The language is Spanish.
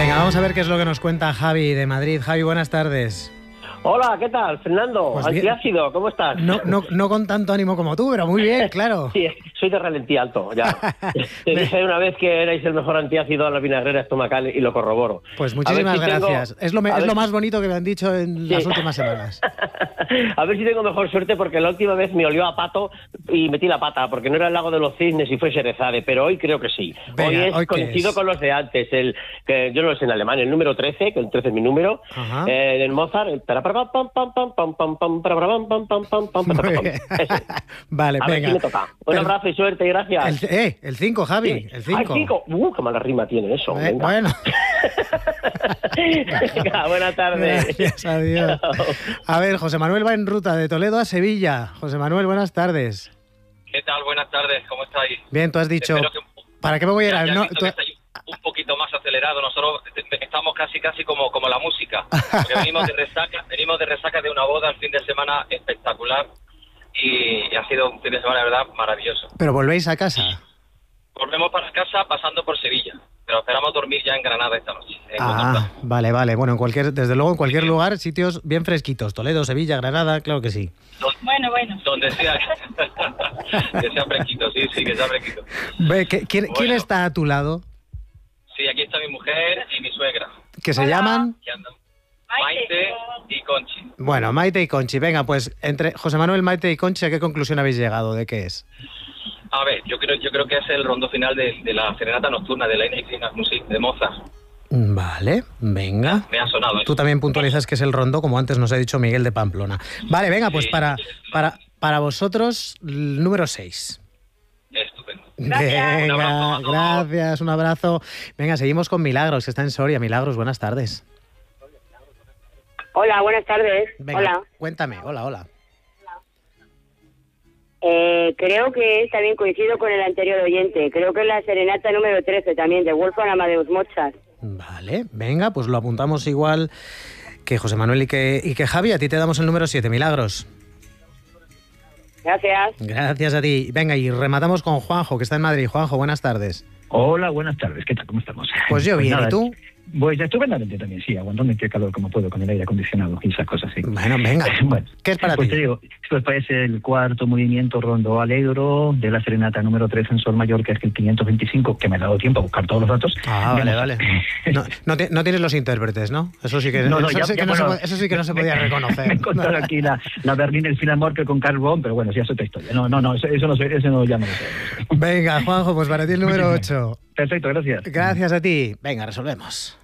Venga, vamos a ver qué es lo que nos cuenta Javi de Madrid. Javi, buenas tardes. Hola, ¿qué tal, Fernando? Pues Antiácido, ¿cómo estás? No con tanto ánimo como tú, pero muy bien, claro. Sí, soy de ralentí alto, ya. Te dije una vez que erais el mejor antiácido a la vinagrera estomacal y lo corroboro. Pues muchísimas gracias. Es lo más bonito que me han dicho en las últimas semanas. A ver si tengo mejor suerte, porque la última vez me olió a pato y metí la pata, porque no era el lago de los cisnes y fue Sherezade, pero hoy creo que sí. Venga, hoy coincido con los de antes, que yo no lo sé en alemán, el número 13, que el 13 es mi número, el Mozart, Vale, a venga. ver si me toca. Un abrazo y suerte y gracias. El 5, Javi, sí. El 5. El 5. Qué mala rima tiene eso. Venga. Bueno. Venga, buenas tardes. Gracias, adiós. A ver, José Manuel va en ruta de Toledo a Sevilla. José Manuel, buenas tardes. ¿Qué tal? Buenas tardes, ¿cómo estáis? Bien, tú has dicho... ¿Para qué me voy a ir al norte? Un poquito más acelerado, nosotros estamos casi como la música, porque venimos de resaca de una boda el fin de semana espectacular y ha sido un fin de semana de verdad maravilloso. ¿Pero volvéis a casa? Volvemos para casa pasando por Sevilla, pero esperamos dormir ya en Granada esta noche. Vale, bueno, desde luego en cualquier lugar, sitios bien fresquitos, Toledo, Sevilla, Granada, claro que sí. Bueno. Donde sea, que sea fresquito, sí, que sea fresquito. ¿Quién está a tu lado? Sí, aquí está mi mujer y mi suegra. ¿Que se llaman? Maite y Conchi. Bueno, Maite y Conchi. Venga, pues entre José Manuel, Maite y Conchi, ¿a qué conclusión habéis llegado? ¿De qué es? A ver, yo creo que es el rondo final de la serenata nocturna de la Musik de Mozart. Vale, venga. Me ha sonado eso. Tú también puntualizas que es el rondo, como antes nos ha dicho Miguel de Pamplona. Vale, venga, pues para vosotros, el número 6. Estupendo. Venga, gracias, un abrazo. Venga, seguimos con Milagros, que está en Soria. Milagros, buenas tardes. Hola, buenas tardes. Venga, hola. Cuéntame, hola. Creo que también coincido con el anterior oyente. Creo que es la serenata número 13 también, de Wolfgang Amadeus Mozart. Vale, venga, pues lo apuntamos igual que José Manuel y que Javi. A ti te damos el número 7, Milagros. Gracias. Gracias a ti. Venga, y rematamos con Juanjo, que está en Madrid. Juanjo, buenas tardes. Hola, buenas tardes. ¿Qué tal? ¿Cómo estamos? Pues yo bien, nada, ¿y tú? Pues estupendamente también, sí, aguantando el calor como puedo con el aire acondicionado y esas cosas, sí. Bueno, venga. Bueno, ¿qué es para pues ti? Te digo, esto es el cuarto movimiento rondo alegro de la serenata número 3 en sol mayor, que es el 525, que me ha dado tiempo a buscar todos los datos. Vale. No tienes los intérpretes, ¿no? Eso sí que no se podía reconocer. Me he encontrado aquí la Berliner Philharmoniker con Carl Bohm, pero bueno, sí, es otra historia. Eso no ya no lo sé. Venga, Juanjo, pues para ti el número 8. Perfecto, gracias. Gracias a ti. Venga, resolvemos.